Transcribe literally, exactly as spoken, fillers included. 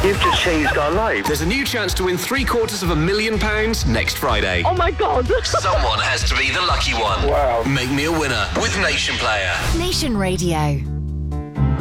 You've just changed our lives. There's a new chance to win three quarters of a million pounds next Friday. Oh my God. Someone has to be the lucky one. Wow. Make me a winner with Nation Player. Nation Radio.